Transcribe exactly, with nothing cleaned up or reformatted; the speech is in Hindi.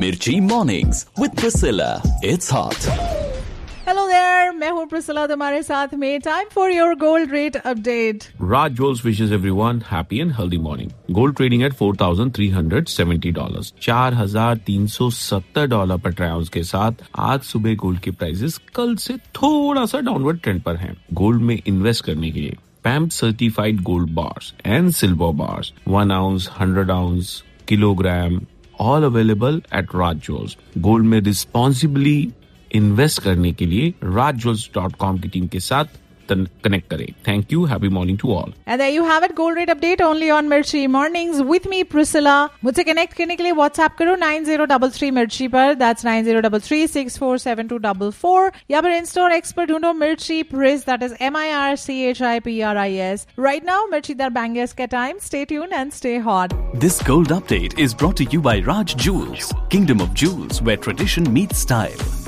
Mirchi Mornings with Priscilla. It's hot. Hello there, मैं हूँ प्रिसिला तुम्हारे साथ में. Time for your gold rate update. Raj Jewels wishes everyone happy and healthy morning. Gold trading at four thousand three hundred seventy dollars. चार हजार तीन सौ सत्तर डॉलर पर ट्राई आउंस के साथ आज सुबह गोल्ड के प्राइसेस कल से थोड़ा सा डाउनवर्ड ट्रेंड पर हैं. गोल्ड में इन्वेस्ट करने के लिए पैम्प certified gold bars and silver bars one ounce, hundred ounce, kilogram all available at Raj Jewels. Gold में रिस्पॉन्सिबली इन्वेस्ट करने के लिए raj jewels dot com की टीम के साथ कनेक्ट करें. Thank you. Happy morning to all. And there you have it, gold rate update only on Mirchi Mornings with me Priscilla. मुझसे कनेक्ट करने के लिए व्हाट्सएप करो nine zero three three मिर्ची पर. That's nine zero three three six four seven two four four. या फिर इन स्टोर एक्सपर्ट ढूंढो मिर्ची प्रिस, that is M I R C H I P R I S. Right now मिर्ची दर बैंगर्स का time. Stay tuned and stay hot. This gold update is brought to you by Raj Jewels, Kingdom of Jewels, where tradition meets style.